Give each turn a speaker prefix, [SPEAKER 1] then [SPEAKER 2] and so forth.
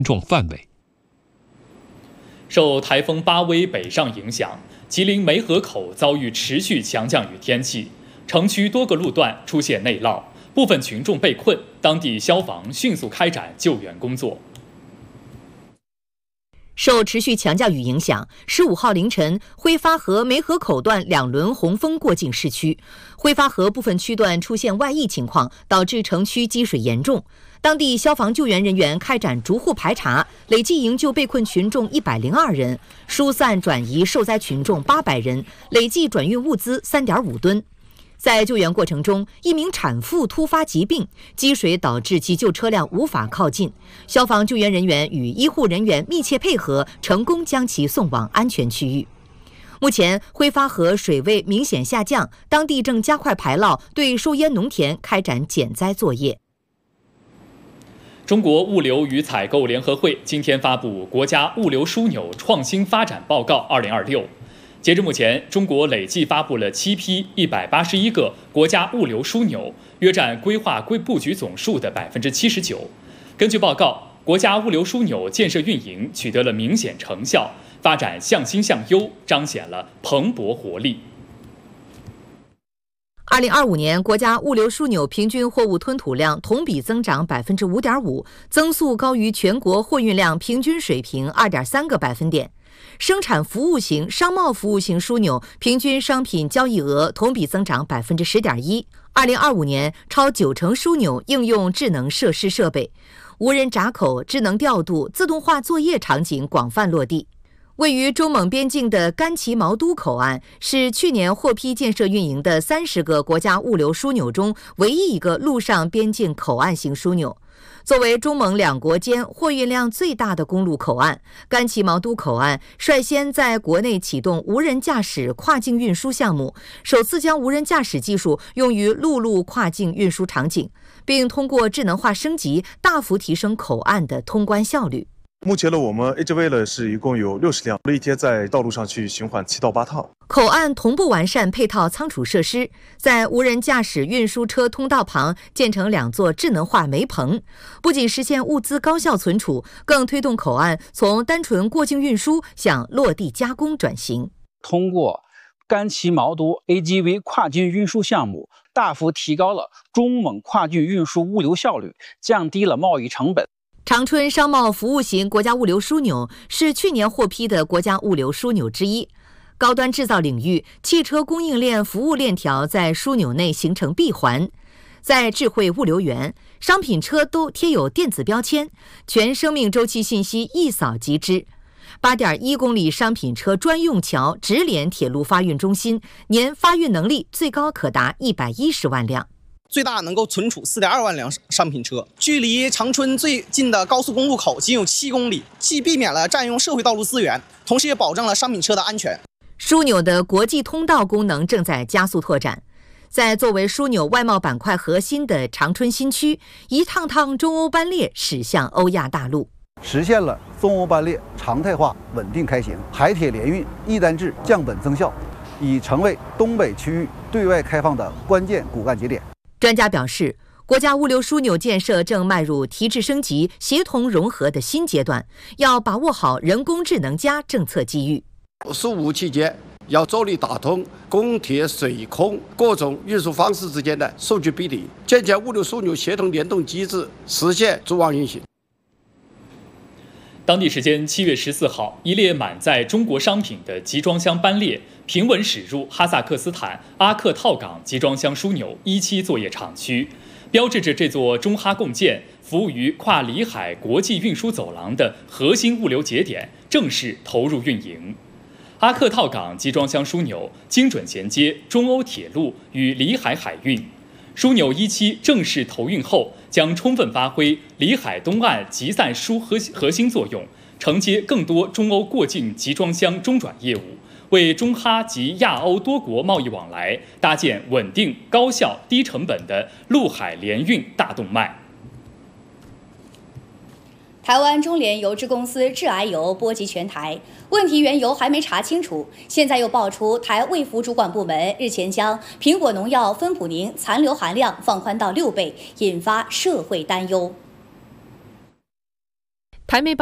[SPEAKER 1] 众范围。
[SPEAKER 2] 受台风巴威北上影响，吉林梅河口遭遇持续强降雨天气，城区多个路段出现内涝，部分群众被困，当地消防迅速开展救援工作。
[SPEAKER 3] 受持续强降雨影响，15号凌晨，挥发河梅河口段2轮洪峰过境市区，挥发河部分区段出现外溢情况，导致城区积水严重。当地消防救援人员开展逐户排查，累计营救被困群众102人，疏散转移受灾群众800人，累计转运物资3.5吨。在救援过程中，一名产妇突发疾病，积水导致急救车辆无法靠近。消防救援人员与医护人员密切配合，成功将其送往安全区域。目前，挥发河水位明显下降，当地正加快排涝，对受淹农田开展减灾作业。
[SPEAKER 2] 中国物流与采购联合会今天发布《国家物流枢纽创新发展报告2026》。截至目前，中国累计发布了7批181个国家物流枢纽，约占规划布局总数的79%。根据报告，国家物流枢纽建设运营取得了明显成效，发展向新向优，彰显了蓬勃活力。
[SPEAKER 3] 2025年，国家物流枢纽平均货物吞吐量同比增长5.5%，增速高于全国货运量平均水平2.3个百分点。生产服务型、商贸服务型枢纽平均商品交易额同比增长10.1%。2025年，超90%枢纽应用智能设施设备，无人闸口、智能调度、自动化作业场景广泛落地。位于中蒙边境的甘旗毛都口岸是去年获批建设运营的30个国家物流枢纽中唯一一个陆上边境口岸型枢纽。作为中蒙两国间货运量最大的公路口岸，甘旗毛都口岸率先在国内启动无人驾驶跨境运输项目，首次将无人驾驶技术用于陆路跨境运输场景，并通过智能化升级大幅提升口岸的通关效率。
[SPEAKER 4] 目前呢，我们 AGV 是一共有60辆，一天在道路上去循环7到8趟。
[SPEAKER 3] 口岸同步完善配套仓储设施，在无人驾驶运输车通道旁建成2座智能化煤棚，不仅实现物资高效存储，更推动口岸从单纯过境运输向落地加工转型。
[SPEAKER 5] 通过甘旗毛都 AGV 跨境运输项目，大幅提高了中蒙跨境运输物流效率，降低了贸易成本。
[SPEAKER 3] 长春商贸服务型国家物流枢纽是去年获批的国家物流枢纽之一。高端制造领域，汽车供应链服务链条在枢纽内形成闭环。在智慧物流园，商品车都贴有电子标签，全生命周期信息一扫即知。8.1公里商品车专用桥直连铁路发运中心，年发运能力最高可达110万辆。
[SPEAKER 6] 最大能够存储4.2万辆商品车，距离长春最近的高速公路口仅有7公里，既避免了占用社会道路资源，同时也保证了商品车的安全。
[SPEAKER 3] 枢纽的国际通道功能正在加速拓展，在作为枢纽外贸板块核心的长春新区，一趟趟中欧班列驶向欧亚大陆，
[SPEAKER 7] 实现了中欧班列常态化稳定开行，海铁联运一单制降本增效，已成为东北区域对外开放的关键骨干节点。
[SPEAKER 3] 专家表示，国家物流枢纽建设正迈入提质升级、协同融合的新阶段，要把握好人工智能+政策机遇。
[SPEAKER 8] 15期间，要着力打通公铁、水、空各种运输方式之间的数据壁垒，建设物流枢纽协同联动机制，实现组网运行。
[SPEAKER 2] 当地时间7月14号，一列满载中国商品的集装箱班列平稳驶入哈萨克斯坦阿克套港集装箱枢纽1期作业厂区，标志着这座中哈共建、服务于跨里海国际运输走廊的核心物流节点正式投入运营。阿克套港集装箱枢纽精准衔接中欧铁路与里海海运。枢纽1期正式投运后，将充分发挥里海东岸集散输核心作用，承接更多中欧过境集装箱中转业务，为中哈及亚欧多国贸易往来搭建稳定、高效、低成本的陆海联运大动脉。
[SPEAKER 9] 台湾中联油脂公司致癌油波及全台，问题缘由还没查清楚，现在又爆出台卫福主管部门日前将苹果农药芬普宁残留含量放宽到6倍，引发社会担忧。
[SPEAKER 3] 台媒